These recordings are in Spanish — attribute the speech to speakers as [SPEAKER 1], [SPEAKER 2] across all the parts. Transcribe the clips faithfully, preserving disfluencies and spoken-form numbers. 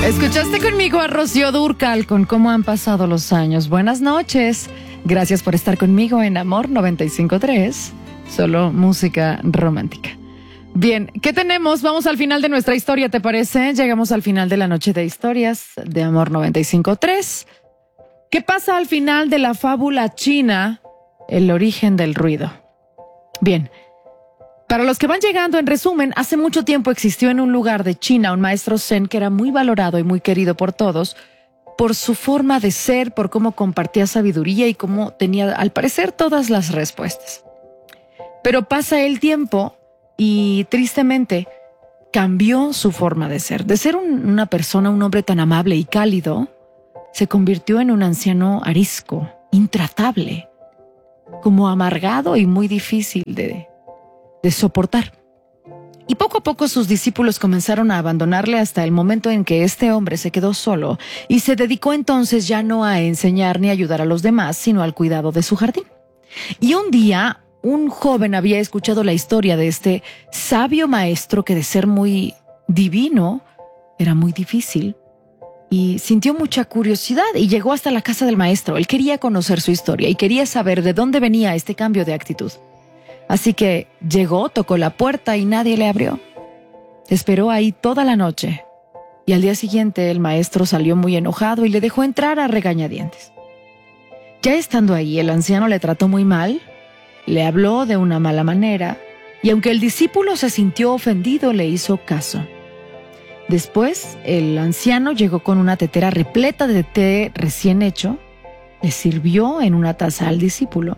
[SPEAKER 1] Escuchaste conmigo a Rocío Dúrcal con Cómo han pasado los años. Buenas noches. Gracias por estar conmigo en Amor noventa y cinco punto tres. Solo música romántica. Bien, ¿qué tenemos? Vamos al final de nuestra historia, ¿te parece? Llegamos al final de la noche de historias de Amor noventa y cinco punto tres. ¿Qué pasa al final de la fábula china? El origen del ruido. Bien. Para los que van llegando, en resumen, hace mucho tiempo existió en un lugar de China un maestro zen que era muy valorado y muy querido por todos, por su forma de ser, por cómo compartía sabiduría y cómo tenía, al parecer, todas las respuestas. Pero pasa el tiempo y, tristemente, cambió su forma de ser. De ser un, una persona, un hombre tan amable y cálido, se convirtió en un anciano arisco, intratable, como amargado y muy difícil de... de soportar. Y poco a poco sus discípulos comenzaron a abandonarle hasta el momento en que este hombre se quedó solo y se dedicó entonces ya no a enseñar ni ayudar a los demás, sino al cuidado de su jardín. Y un día, un joven había escuchado la historia de este sabio maestro que de ser muy divino era muy difícil y sintió mucha curiosidad y llegó hasta la casa del maestro. Él quería conocer su historia y quería saber de dónde venía este cambio de actitud. Así que llegó, tocó la puerta y nadie le abrió. Esperó ahí toda la noche y al día siguiente el maestro salió muy enojado y le dejó entrar a regañadientes. Ya estando ahí, el anciano le trató muy mal, le habló de una mala manera y aunque el discípulo se sintió ofendido, le hizo caso. Después, el anciano llegó con una tetera repleta de té recién hecho, le sirvió en una taza al discípulo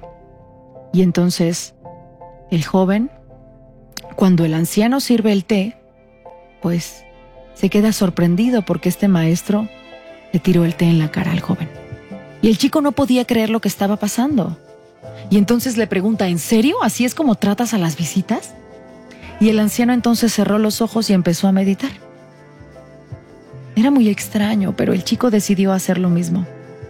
[SPEAKER 1] y entonces... el joven, cuando el anciano sirve el té, pues se queda sorprendido porque este maestro le tiró el té en la cara al joven. Y el chico no podía creer lo que estaba pasando. Y entonces le pregunta, ¿en serio? ¿Así es como tratas a las visitas? Y el anciano entonces cerró los ojos y empezó a meditar. Era muy extraño, pero el chico decidió hacer lo mismo.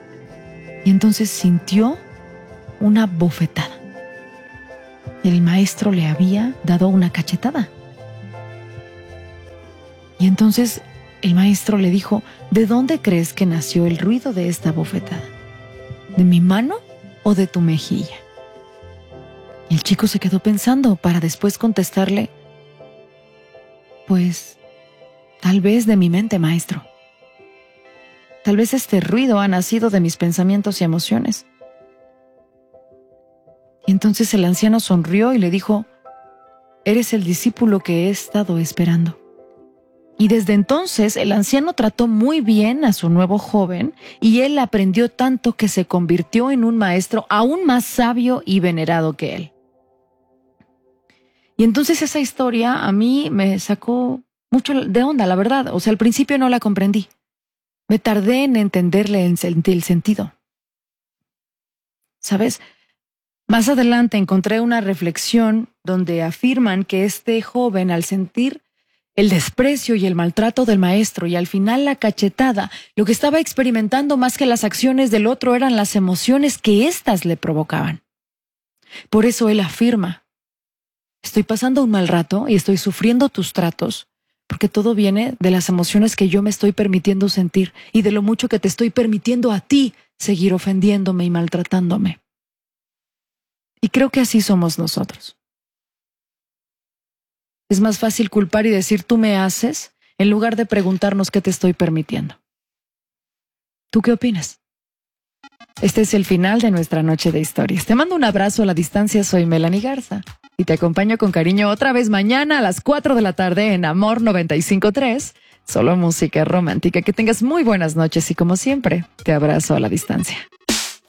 [SPEAKER 1] Y entonces sintió una bofetada. El maestro le había dado una cachetada. Y entonces el maestro le dijo, ¿de dónde crees que nació el ruido de esta bofetada? ¿De mi mano o de tu mejilla? Y el chico se quedó pensando para después contestarle, pues, tal vez de mi mente, maestro. Tal vez este ruido ha nacido de mis pensamientos y emociones. Y entonces el anciano sonrió y le dijo, eres el discípulo que he estado esperando. Y desde entonces el anciano trató muy bien a su nuevo joven y él aprendió tanto que se convirtió en un maestro aún más sabio y venerado que él. Y entonces esa historia a mí me sacó mucho de onda, la verdad. O sea, al principio no la comprendí. Me tardé en entenderle el sentido. ¿Sabes? Más adelante encontré una reflexión donde afirman que este joven, al sentir el desprecio y el maltrato del maestro y al final la cachetada, lo que estaba experimentando más que las acciones del otro eran las emociones que éstas le provocaban. Por eso él afirma, estoy pasando un mal rato y estoy sufriendo tus tratos, porque todo viene de las emociones que yo me estoy permitiendo sentir y de lo mucho que te estoy permitiendo a ti seguir ofendiéndome y maltratándome. Y creo que así somos nosotros. Es más fácil culpar y decir tú me haces en lugar de preguntarnos qué te estoy permitiendo. ¿Tú qué opinas? Este es el final de nuestra noche de historias. Te mando un abrazo a la distancia, soy Melanie Garza y te acompaño con cariño otra vez mañana a las cuatro de la tarde en Amor noventa y cinco punto tres. Solo música romántica. Que tengas muy buenas noches y como siempre, te abrazo a la distancia.